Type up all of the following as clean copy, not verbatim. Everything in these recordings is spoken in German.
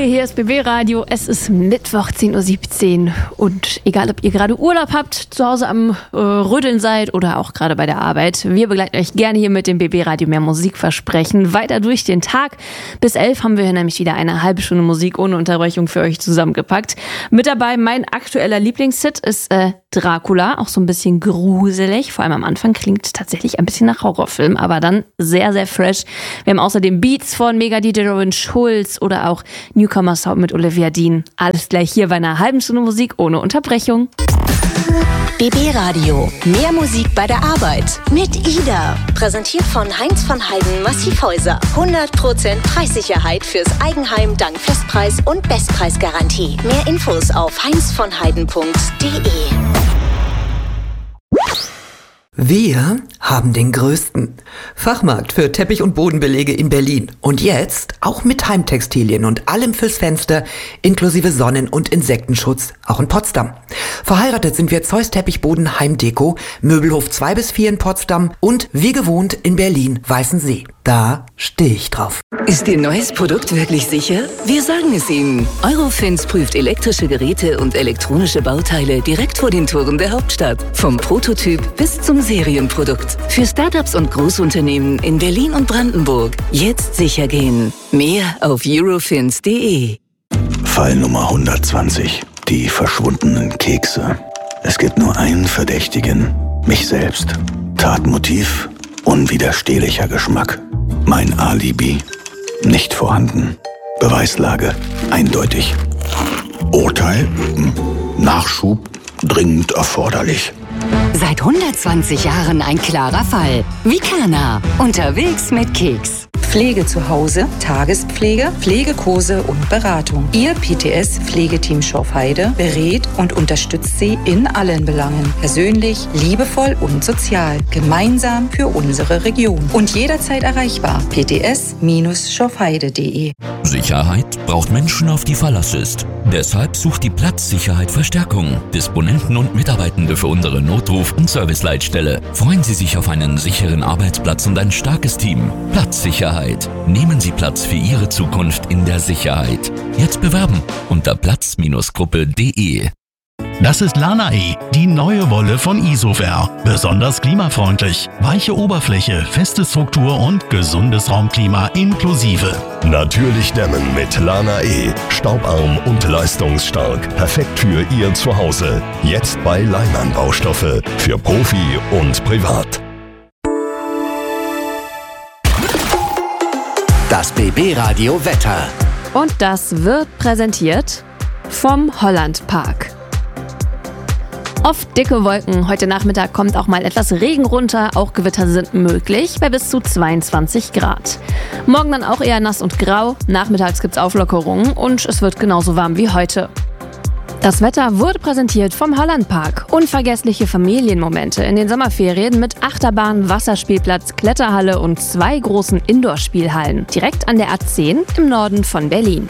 hier ist BB Radio. Es ist Mittwoch, 10.17 Uhr. Und egal, ob ihr gerade Urlaub habt, zu Hause am Rödeln seid oder auch gerade bei der Arbeit, wir begleiten euch gerne hier mit dem BB Radio mehr Musikversprechen weiter durch den Tag. Bis 11 haben wir hier nämlich wieder eine halbe Stunde Musik ohne Unterbrechung für euch zusammengepackt. Mit dabei mein aktueller Lieblingshit ist Dracula, auch so ein bisschen gruselig. Vor allem am Anfang klingt tatsächlich ein bisschen nach Horrorfilm, aber dann sehr, sehr fresh. Wir haben außerdem Beats von Mega DJ Robin Schulz oder auch Newcomer Sound mit Olivia Dean. Alles gleich hier bei einer halben Stunde Musik ohne Unterbrechung. BB Radio. Mehr Musik bei der Arbeit. Mit Ida. Präsentiert von Heinz von Heiden Massivhäuser. 100% Preissicherheit fürs Eigenheim dank Festpreis- und Bestpreisgarantie. Mehr Infos auf heinzvonheiden.de. Wir haben den größten Fachmarkt für Teppich- und Bodenbelege in Berlin. Und jetzt auch mit Heimtextilien und allem fürs Fenster, inklusive Sonnen- und Insektenschutz, auch in Potsdam. Verheiratet sind wir Zeus Teppichboden Heimdeko, Möbelhof 2-4 in Potsdam und wie gewohnt in Berlin Weißensee. Da stehe ich drauf. Ist Ihr neues Produkt wirklich sicher? Wir sagen es Ihnen. Eurofins prüft elektrische Geräte und elektronische Bauteile direkt vor den Toren der Hauptstadt. Vom Prototyp bis zum Serienprodukt. Für Startups und Großunternehmen in Berlin und Brandenburg. Jetzt sicher gehen. Mehr auf eurofins.de. Fall Nummer 120. Die verschwundenen Kekse. Es gibt nur einen Verdächtigen. Mich selbst. Tatmotiv: unwiderstehlicher Geschmack. Mein Alibi: nicht vorhanden. Beweislage: eindeutig. Urteil: Nachschub dringend erforderlich. Seit 120 Jahren ein klarer Fall. Vicana. Unterwegs mit Keks. Pflege zu Hause, Tagespflege, Pflegekurse und Beratung. Ihr PTS-Pflegeteam Schorfheide berät und unterstützt Sie in allen Belangen. Persönlich, liebevoll und sozial. Gemeinsam für unsere Region. Und jederzeit erreichbar. pts-schorfheide.de. Sicherheit braucht Menschen, auf die Verlass ist. Deshalb sucht die Platzsicherheit Verstärkung. Disponenten und Mitarbeitende für unsere Notruf- und Serviceleitstelle. Freuen Sie sich auf einen sicheren Arbeitsplatz und ein starkes Team. Platzsicherheit. Nehmen Sie Platz für Ihre Zukunft in der Sicherheit. Jetzt bewerben unter platz-gruppe.de. Das ist Lana-E, die neue Wolle von Isover. Besonders klimafreundlich. Weiche Oberfläche, feste Struktur und gesundes Raumklima inklusive. Natürlich dämmen mit Lana-E. Staubarm und leistungsstark. Perfekt für Ihr Zuhause. Jetzt bei Leimann Baustoffe. Für Profi und Privat. Das BB Radio Wetter. Und das wird präsentiert vom Hollandpark. Oft dicke Wolken. Heute Nachmittag kommt auch mal etwas Regen runter. Auch Gewitter sind möglich bei bis zu 22 Grad. Morgen dann auch eher nass und grau. Nachmittags gibt's Auflockerungen und es wird genauso warm wie heute. Das Wetter wurde präsentiert vom Hollandpark. Unvergessliche Familienmomente in den Sommerferien mit Achterbahn, Wasserspielplatz, Kletterhalle und 2 großen Indoor-Spielhallen. Direkt an der A10 im Norden von Berlin.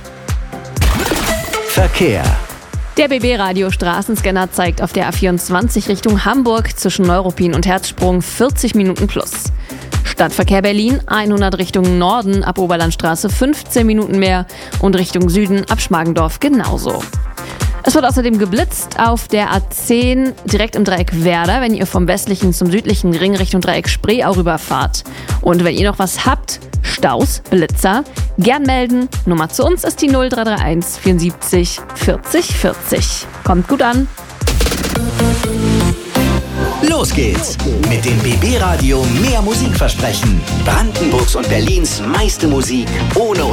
Verkehr. Der BB-Radio Straßenscanner zeigt auf der A24 Richtung Hamburg zwischen Neuruppin und Herzsprung 40 Minuten plus. Stadtverkehr Berlin 100 Richtung Norden ab Oberlandstraße 15 Minuten mehr und Richtung Süden ab Schmargendorf genauso. Es wird außerdem geblitzt auf der A10 direkt im Dreieck Werder, wenn ihr vom westlichen zum südlichen Ring Richtung Dreieck Spreeau rüberfahrt. Und wenn ihr noch was habt, Staus, Blitzer, gern melden. Nummer zu uns ist die 0331 74 40 40. Kommt gut an. Los geht's mit dem BB Radio mehr Musikversprechen. Brandenburgs und Berlins meiste Musik ohne